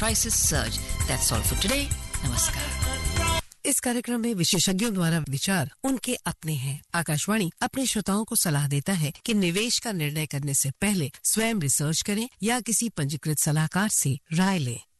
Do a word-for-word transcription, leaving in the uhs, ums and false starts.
prices surge. That's all for today. Namaskar. इस कार्यक्रम में विशेषज्ञों द्वारा विचार उनके अपने हैं। आकाशवाणी अपने श्रोताओं को सलाह देता है कि निवेश का निर्णय करने से पहले स्वयं रिसर्च करें या किसी पंजीकृत सलाहकार से राय लें।